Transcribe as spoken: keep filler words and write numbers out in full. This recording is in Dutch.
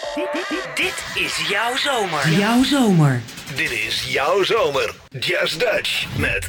Dit is jouw zomer. Jouw zomer. Dit is jouw zomer. Just Dutch met